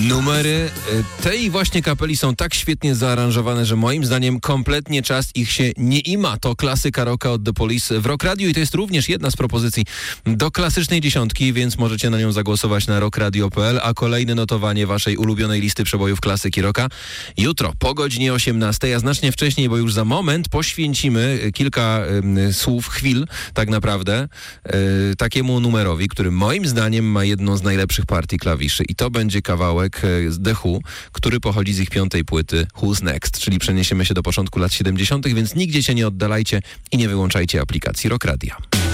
Numery tej właśnie kapeli są tak świetnie zaaranżowane, że moim zdaniem kompletnie czas ich się nie ima. To klasyka rocka od The Police w Rock Radio i to jest również jedna z propozycji do klasycznej dziesiątki, więc możecie na nią zagłosować na rockradio.pl, a kolejne notowanie waszej ulubionej listy przebojów klasyki rocka jutro po godzinie 18, a znacznie wcześniej, bo już za moment poświęcimy kilka słów, chwil tak naprawdę takiemu numerowi, który moim zdaniem ma jedną z najlepszych partii klawiszy i to będzie kawałek z The Who, który pochodzi z ich 5. płyty Who's Next, czyli przeniesiemy się do początku lat 70., więc nigdzie się nie oddalajcie i nie wyłączajcie aplikacji Rock Radia.